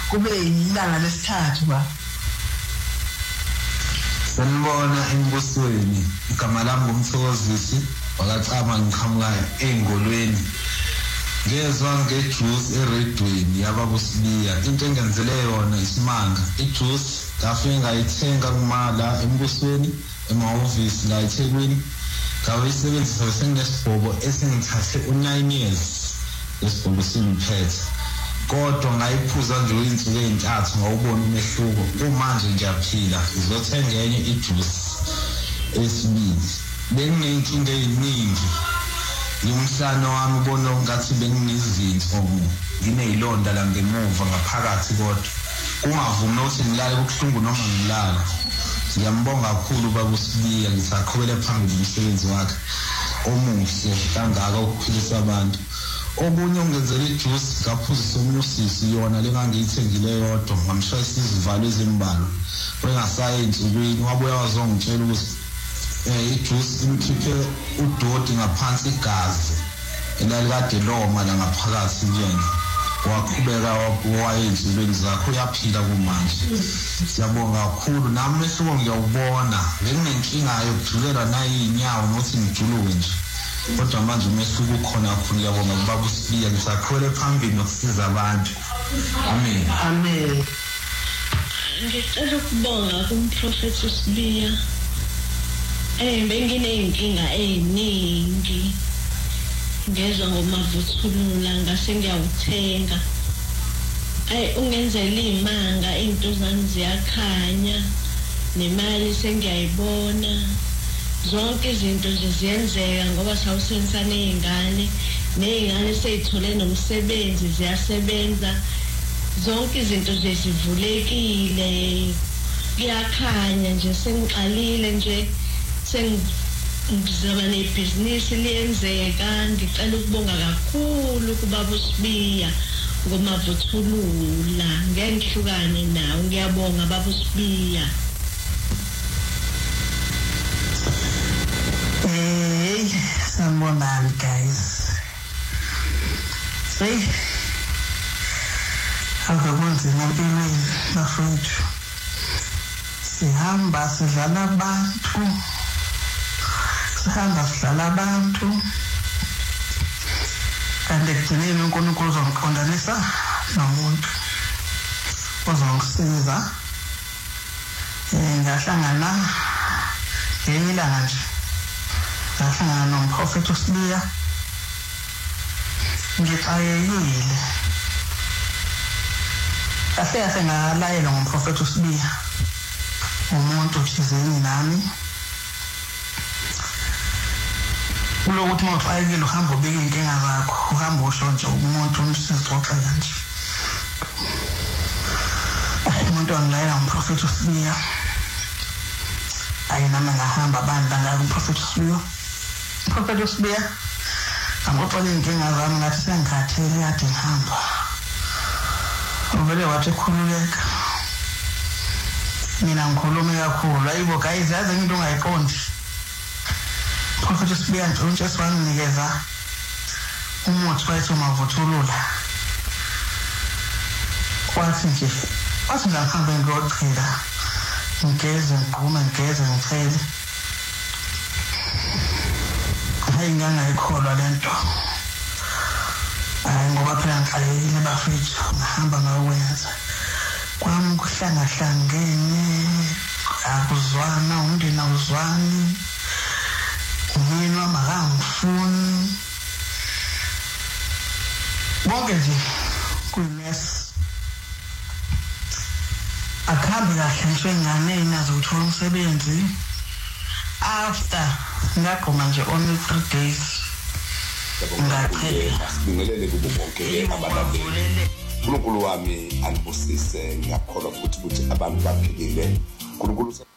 kube ilanga lesithathu ba. Sanibona embusweni igama lami ngumthokozisi wakacama ngiqhamuka engolweni ngezwe ngejuice eredweni yababusibiya into engenzele yona isimanga ijuice ngafike ngayithenga kumala embusweni emahhovisi la eThekwini ngawuyisebenzisa sengesibhobo esingithathe u9 years lesibhobo singiphethe kodwa ngayiphuza nje insuku ezintathu ngawubona umehluko kumanje ngiyaphila ngizothenga enye ijuice esibili benginenkinga eziningi umhlano wami ubona ngathi benginezinto nginezilonda la ngemuva ngaphakathi kodwa kungavumi ukuthi ngilale kubuhlungu noma ngilala ngiyambonga kakhulu baba uSibiya ngisaqhubela phambili umsebenzi wakhe omuhle kangaka ukuphilisa abantu okunye ungenzela ijuice ngaphuza somnyusisi yona lengangiyithengile yodwa ngamshayisa izivalo ezimbalwa wengasayenzi ukuthi wabuya wazongitshela ukuthi ijuice imkhiphe udoti ngaphansi igazi elalikade loma la ngaphakathi njena waqhubeka wayenzilweni zakho uyaphila kumanje siyabonga kakhulu nami mehluko ngiyawubona benginenkinga yokujulela nayinyawo nokuthi ngijuluke nje kodwa manje umehluko ukhona kakhulu ngiyabonga kubaba uSibiya ngisaqhubele phambili nokusiza abantu amen Amen. Ngicela ukubonga kumprofeti uSibiya bengineyinkinga eziningi ngezwe ngomavuthulula ngase ngiyawuthenga ungenzela imanga into zami ziyakhanya nemali sengiyayibona zonke izinto nje ziyenzeka ngoba sawusebenzisa nezingane seyithole nomsebenzi ziyasebenza zonke izinto nje zivulekile kuyakhanya nje sengiqalile nje ngizaba nebhizinisi liyenzeka ngicela ukubonga kakhulu kubaba uSibiya ngomavuthulula ngenhlukane nawe ngiyabonga baba uSibiya Sanibonani guys. Akukunzima empilweni bafowethu. Sihamba sidlala abantu. Sidlala abantu. Kanti ekugcineni uNkulunkulu uzongiqondanisa nomuntu ozongisiza. Ngahlangana ngelinye ilanga nje ngahlangana nomprofeti uSibiya ngixakekile kahle ngalayelwa ngumprofeti uSibiya umuntu thizeni nami ulokuthi mawuxakekile uhamba ubika inkinga zakho uhamba usho nje umuntu umsizoxa kanje umuntu wangilayela ngumprofeti uSibiya ayinami ngahamba abantu ngakumprofeti uSibiya Prophet uSibiya angoxola inkinga zami ngathi sengikhathele kade ngihamba uvele wathi khululeka mina ngikhulume kakhulu ayibo guys yazi into ongayiqondi Prophet uSibiya nje wanginikeza umuthi wathi umavuthulula kwathi nje wathi ngihamba ngiyochela ngigeze ngqume ngigeze ngicele ngangayikholwa lento ngoba phela ngixakekile bafethu ngihamba ngawenza kwami kuhlangahlangene akuzwana umndeni awuzwani umyeni wami akangifuni bonke nje kuyimess akhambe kahle ngisho ingane nazo uthola umsebenzi after ngaqoma nje only 3 days ngaqhela sibingelele kubo bonke abalaleli uNkulunkulu wami anibusise ngiyakholwa futhi ukuthi abantu baphilile uNkulunkulu